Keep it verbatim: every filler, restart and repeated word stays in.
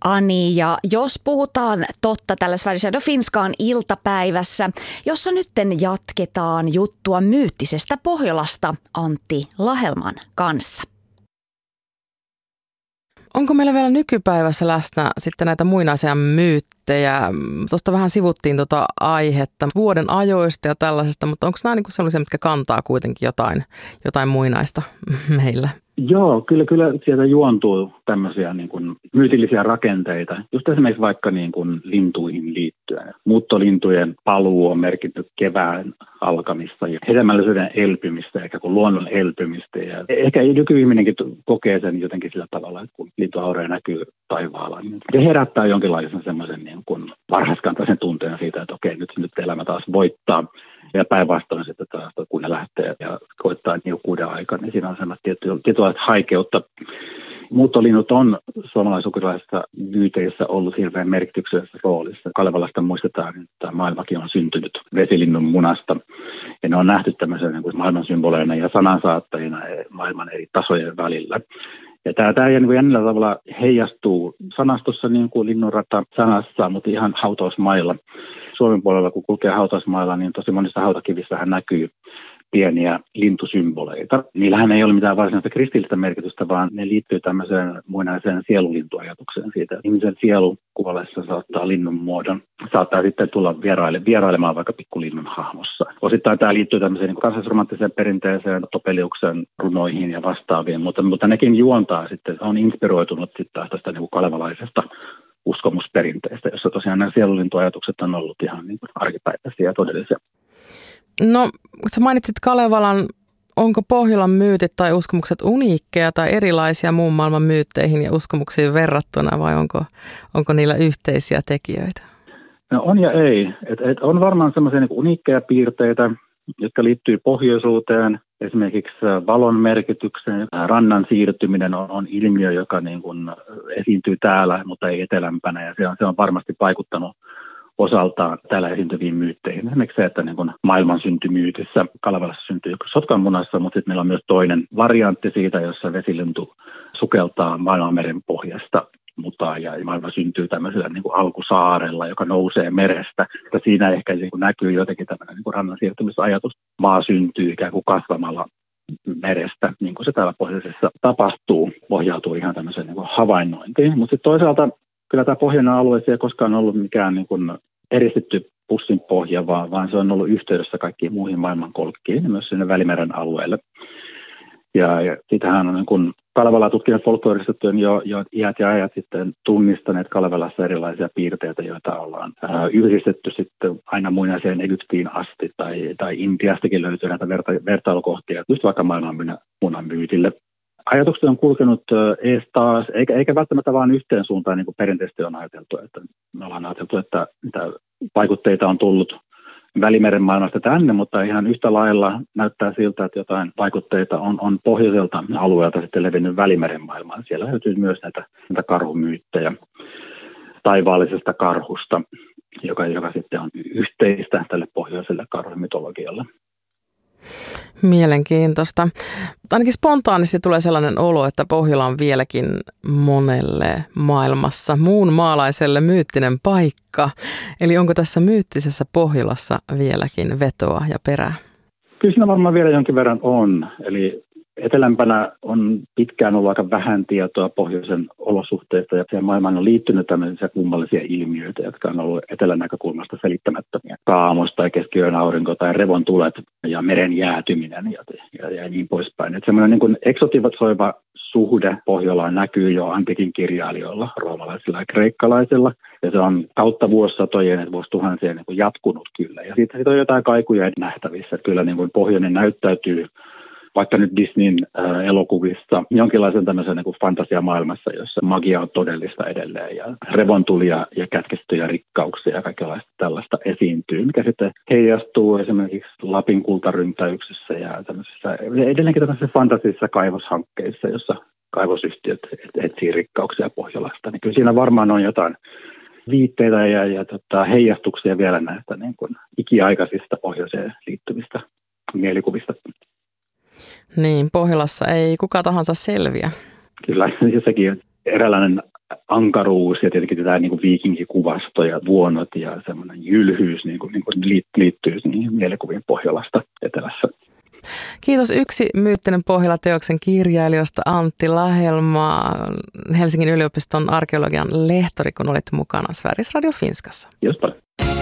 Ani, ja jos puhutaan totta tällä Sveriges Finskaan iltapäivässä, jossa nytten jatketaan juttua myyttisestä Pohjolasta Antti Lahelman kanssa. Onko meillä vielä nykypäivässä läsnä sitten näitä muinaisia myyttejä? Tuosta vähän sivuttiin tuota aihetta vuoden ajoista ja tällaisesta, mutta onko nämä niin kuin sellaisia, mitkä kantaa kuitenkin jotain, jotain muinaista meillä? Joo, kyllä, kyllä sieltä juontuu tämmöisiä niin kuin myytillisiä rakenteita. Just esimerkiksi vaikka niin kuin lintuihin liittyen. Muuttolintujen paluu on merkitty kevään alkamista ja hedelmällisyyden elpymistä, eikä kuin luonnon elpymistä. Ja ehkä nykyihminenkin kokee sen jotenkin sillä tavalla, että kun lintuhaureja näkyy taivaalla, niin se herättää jonkinlaisen semmoisen niin kuin varhaiskantaisen tunteen siitä, että okei, nyt, nyt elämä taas voittaa. Ja päinvastoin sitten taas, kun ne lähtee ja koittaa niukkuuden aikaa, niin siinä on semmoista tietynlaista haikeutta. Muuttolinnut on suomalaisukrilaisissa myyteissä ollut hirveän merkityksellisessä roolissa. Kalevalasta muistetaan, että maailmakin on syntynyt vesilinnun munasta. Ja ne on nähty tämmöisenä niin kuin maailman symboleina ja sanansaattajina maailman eri tasojen välillä. Ja tämä, tämä jännällä tavalla heijastuu sanastossa niin kuin linnunrata sanassa, mutta ihan hautausmailla. Suomen puolella, kun kulkee hautausmailla, niin tosi monissa hautakivissähän näkyy pieniä lintusymboleita. Niillähän ei ole mitään varsinaista kristillistä merkitystä, vaan ne liittyy tämmöiseen muinaiseen sielulintuajatukseen siitä. Ihmisen sielu kuollessa saattaa linnun muodon. Saattaa sitten tulla vieraile, vierailemaan vaikka pikkulinnun hahmossa. Osittain tämä liittyy tämmöiseen niin kansallisromanttiseen perinteeseen, Topeliuksen runoihin ja vastaaviin, mutta, mutta nekin juontaa sitten, on inspiroitunut sitten tästä niin kuin kalevalaisesta uskomusperinteistä, jossa tosiaan nämä sielulintuajatukset on ollut ihan niin kuin arkipäiväisiä ja todellisia. No, sä mainitsit Kalevalan, onko Pohjolan myytit tai uskomukset uniikkeja tai erilaisia muun maailman myytteihin ja uskomuksiin verrattuna vai onko, onko niillä yhteisiä tekijöitä? No on ja ei. Et, et on varmaan semmoisia niin kuin uniikkeja piirteitä, jotka liittyy pohjoisuuteen, esimerkiksi valon merkitykseen. Rannan siirtyminen on, on ilmiö, joka niin kuin esiintyy täällä, mutta ei etelämpänä, ja se on, se on varmasti vaikuttanut osaltaan täällä esiintyviin myytteihin. Esimerkiksi se, että niin kuin maailman syntymyytissä Kalevalassa syntyy joku sotkanmunassa, mutta sitten meillä on myös toinen variantti siitä, jossa vesilintu sukeltaa maailmanmeren pohjasta mutaan ja maailma syntyy tämmöisellä niin kuin alkusaarella, joka nousee merestä. Ja siinä ehkä niin kuin näkyy jotenkin tämmöinen niin kuin rannan siirtymisajatus. Maa syntyy ikään kuin kasvamalla merestä, niin kuin se täällä pohjoisessa tapahtuu, pohjautuu ihan tämmöiseen niin kuin havainnointiin. Mutta sitten toisaalta kyllä tämä pohjoinen alue ei koskaan ollut mikään niin kuin eristetty pussin pohja, vaan, vaan se on ollut yhteydessä kaikkiin muihin maailmankolkkiin ja myös sinne Välimeren alueelle. Ja, ja sitähän on niin kuin Kalevalaa tutkineet folkloristit jo, jo iät ja ajat sitten tunnistaneet Kalevalassa erilaisia piirteitä, joita ollaan ää, yhdistetty sitten aina muinaiseen Egyptiin asti tai, tai Intiastakin löytyy näitä verta, vertailukohtia, just vaikka maailman munan myytille. Ajatukset on kulkenut ees taas, eikä, eikä välttämättä vain yhteen suuntaan, niin kuin perinteisesti on ajateltu. Että me ollaan ajateltu, että mitä vaikutteita on tullut Välimeren maailmasta tänne, mutta ihan yhtä lailla näyttää siltä, että jotain vaikutteita on, on pohjoiselta alueelta sitten levinnyt Välimeren maailmaan. Siellä löytyy myös näitä, näitä karhumyyttejä taivaallisesta karhusta, joka, joka sitten on yhteistä tälle pohjoiselle karhumytologialle. Mielenkiintoista. Ainakin spontaanisti tulee sellainen olo, että Pohjola on vieläkin monelle maailmassa muun maalaiselle myyttinen paikka. Eli onko tässä myyttisessä Pohjolassa vieläkin vetoa ja perää? Kyllä siinä varmaan vielä jonkin verran on. Eli etelämpänä on pitkään ollut aika vähän tietoa pohjoisen olosuhteista ja siihen maailmaan on liittynyt tämmöisiä kummallisia ilmiöitä, jotka on ollut etelän näkökulmasta selittämättömiä. Kaamos tai keskiyön aurinko tai revontulet ja meren jäätyminen ja, ja, ja niin poispäin. Että semmoinen niin kuin eksotisoiva suhde Pohjolaan näkyy jo antiikin kirjailijoilla, roomalaisilla ja kreikkalaisilla. Ja se on kautta vuosisatojen ja vuosituhansien niin kuin jatkunut kyllä. Ja siitä, siitä on jotain kaikuja nähtävissä. Kyllä niin kuin pohjoinen näyttäytyy vaikka nyt Disneyn äh, elokuvissa jonkinlaisen tämmöisen niin kuin fantasiamaailmassa, jossa magia on todellista edelleen ja revontulia ja kätkistöjä rikkauksia ja kaikenlaista tällaista esiintyy, mikä sitten heijastuu esimerkiksi Lapin kultaryntäyksessä ja tämmöisissä edelleenkin tämmöisissä fantasisissa kaivoshankkeissa, jossa kaivosyhtiöt etsii rikkauksia Pohjolasta. Niin kyllä siinä varmaan on jotain viitteitä ja, ja tota, heijastuksia vielä näistä niin kuin ikiaikaisista pohjoiseen liittyvistä mielikuvista. Niin, Pohjolassa ei kuka tahansa selviä. Kyllä, ja sekin eräänlainen ankaruus ja tietenkin tämä niin kuin viikinkikuvasto ja vuonot ja semmoinen jylhyys niin kuin, niin kuin liittyy niihin mielikuviin Pohjolasta etelässä. Kiitos yksi myyttinen Pohjola-teoksen kirjailijoista Antti Lahelma, Helsingin yliopiston arkeologian lehtori, kun olit mukana Sveriges Radio Finskassa. Kiitos paljon.